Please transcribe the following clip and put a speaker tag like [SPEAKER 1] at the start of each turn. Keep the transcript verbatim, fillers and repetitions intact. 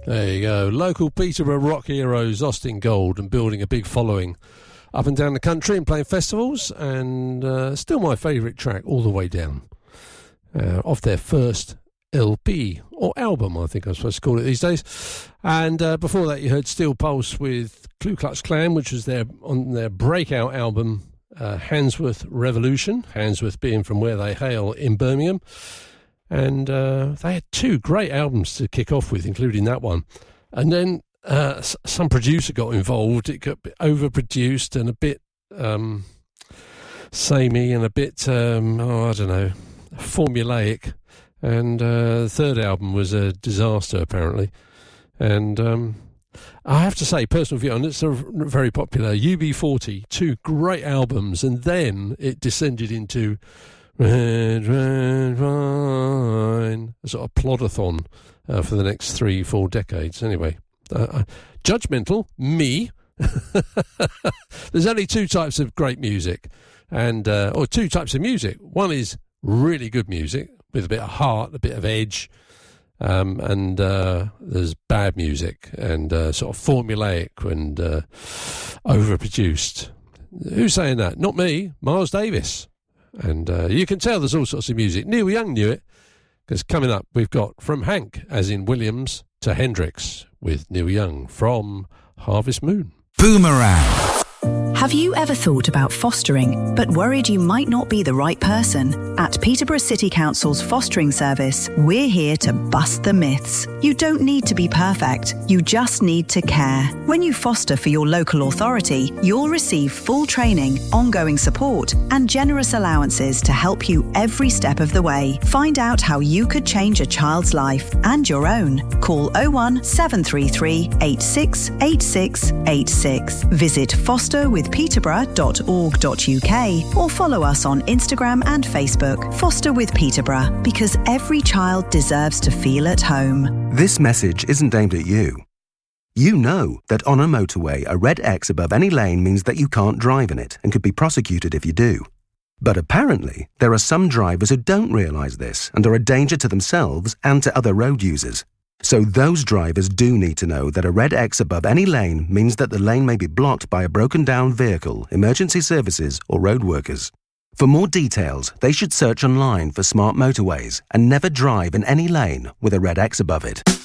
[SPEAKER 1] There you go. Local Peterborough rock heroes, Austin Gold, and building a big following up and down the country and playing festivals. And uh, still my favourite track, All the Way Down, uh, off their first L P, or album, I think I'm supposed to call it these days. And uh, before that, you heard Steel Pulse with Ku Klux Klan, which was their on their breakout album, uh, Handsworth Revolution. Handsworth being from where they hail in Birmingham. And uh, they had two great albums to kick off with, including that one. And then uh, s- some producer got involved. It got a bit overproduced and a bit um, samey and a bit, um, oh, I don't know, formulaic. And uh, the third album was a disaster, apparently. And um, I have to say, personal view, and it's a very popular, U B forty, two great albums, and then it descended into Red, red wine, a sort of plodathon uh, for the next three, four decades. Anyway, uh, judgmental, me. There's only two types of great music, and uh, or two types of music. One is really good music with a bit of heart, a bit of edge, um, and uh, there's bad music and uh, sort of formulaic and uh, overproduced. Who's saying that? Not me, Miles Davis. And uh, you can tell there's all sorts of music. Neil Young knew it, because coming up we've got From Hank, as in Williams, to Hendrix with Neil Young from Harvest Moon.
[SPEAKER 2] Boomerang.
[SPEAKER 3] Have you ever thought about fostering, but worried you might not be the right person? At Peterborough City Council's fostering service, we're here to bust the myths. You don't need to be perfect, you just need to care. When you foster for your local authority, you'll receive full training, ongoing support, and generous allowances to help you every step of the way. Find out how you could change a child's life and your own. Call oh one seven three three eight six eight six eight six. Visit foster with peterborough dot org dot U K or follow us on Instagram and Facebook. Foster with Peterborough, because every child deserves to feel at home.
[SPEAKER 4] This message isn't aimed at you. You know that on a motorway, a red X above any lane means that you can't drive in it and could be prosecuted if you do. But apparently, there are some drivers who don't realise this and are a danger to themselves and to other road users. So those drivers do need to know that a red X above any lane means that the lane may be blocked by a broken down vehicle, emergency services or road workers. For more details, they should search online for smart motorways and never drive in any lane with a red X above it.